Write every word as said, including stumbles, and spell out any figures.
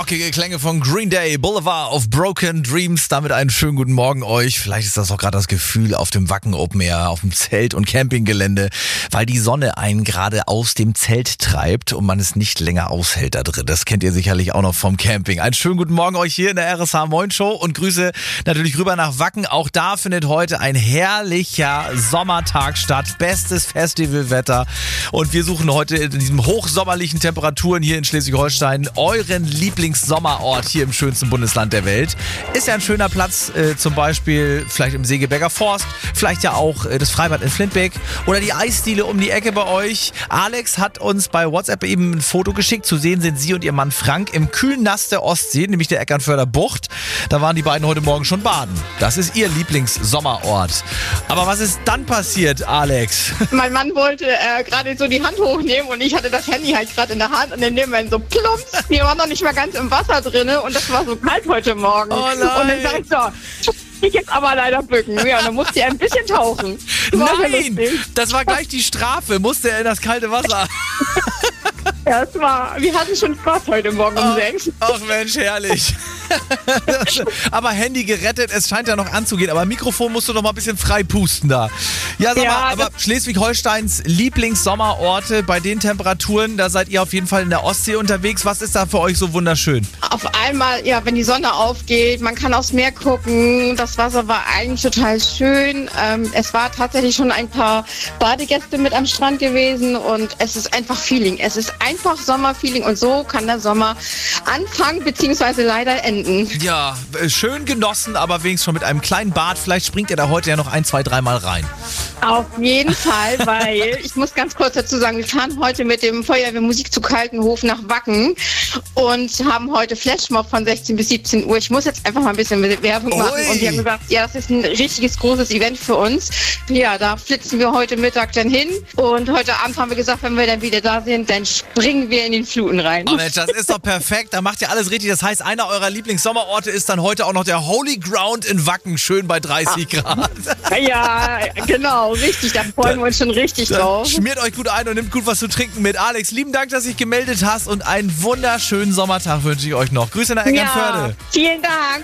rockige Klänge von Green Day, Boulevard of Broken Dreams. Damit einen schönen guten Morgen euch. Vielleicht ist das auch gerade das Gefühl auf dem Wacken Open Air, auf dem Zelt- und Campinggelände, weil die Sonne einen gerade aus dem Zelt treibt und man es nicht länger aushält da drin. Das kennt ihr sicherlich auch noch vom Camping. Einen schönen guten Morgen euch hier in der R S H Moin Show und Grüße natürlich rüber nach Wacken. Auch da findet heute ein herrlicher Sommertag statt. Bestes Festivalwetter. Und wir suchen heute in diesen hochsommerlichen Temperaturen hier in Schleswig-Holstein euren Lieblingssommerort hier im schönsten Bundesland der Welt. Ist ja ein schöner Platz, äh, zum Beispiel vielleicht im Segeberger Forst, vielleicht ja auch äh, das Freibad in Flintbeck oder die Eisdiele um die Ecke bei euch. Alex hat uns bei WhatsApp eben ein Foto geschickt. Zu sehen sind sie und ihr Mann Frank im kühlen Nass der Ostsee, nämlich der Eckernförder Bucht. Da waren die beiden heute Morgen schon baden. Das ist ihr Lieblingssommerort. Aber was ist dann passiert, Alex? Mein Mann wollte äh, gerade so die Hand hochnehmen und ich hatte das Handy halt gerade in der Hand und dann nehmen wir ihn so plumps. Wir waren noch nicht mal ganz im Wasser drin und das war so kalt heute Morgen. Oh nein. Und dann sag ich so, ich jetzt aber leider bücken. Ja, dann musste er ein bisschen tauchen. Das war Nein, das war gleich die Strafe. Musste er in das kalte Wasser. Ja, es war, wir hatten schon Spaß heute Morgen um Ach, sechs. ach Mensch, herrlich. Aber Handy gerettet, es scheint ja noch anzugehen. Aber Mikrofon musst du noch mal ein bisschen frei pusten da. Ja, sag Ja, mal, aber Schleswig-Holsteins Lieblingssommerorte bei den Temperaturen, da seid ihr auf jeden Fall in der Ostsee unterwegs. Was ist da für euch so wunderschön? Auf einmal, ja, wenn die Sonne aufgeht, man kann aufs Meer gucken. Das Wasser war eigentlich total schön. Ähm, es war tatsächlich schon ein paar Badegäste mit am Strand gewesen und es ist einfach Feeling. Es ist einfach Sommerfeeling und so kann der Sommer anfangen bzw. leider enden. Ja, äh, schön genossen, aber wenigstens schon mit einem kleinen Bad. Vielleicht springt ihr da heute ja noch ein, zwei, dreimal rein. Auf jeden Fall, weil ich muss ganz kurz dazu sagen, wir fahren heute mit dem Feuerwehrmusikzug Kaltenhof nach Wacken und haben heute Flashmob von sechzehn bis siebzehn Uhr. Ich muss jetzt einfach mal ein bisschen Werbung machen. Ui. Und wir haben gesagt, ja, das ist ein richtiges großes Event für uns. Ja, da flitzen wir heute Mittag dann hin und heute Abend haben wir gesagt, wenn wir dann wieder da sind, dann springen wir in den Fluten rein. Oh Mensch, das ist doch perfekt. Da macht ihr alles richtig. Das heißt, einer eurer Lieblingssommerorte ist dann heute auch noch der Holy Ground in Wacken, schön bei dreißig Grad. Ja, genau, richtig. Da freuen wir uns schon richtig Dann drauf. schmiert euch gut ein und nimmt gut was zu trinken mit. Alex, lieben Dank, dass du dich gemeldet hast und einen wunderschönen Sommertag wünsche ich euch noch. Grüße nach Eckernförde. Ja, vielen Dank.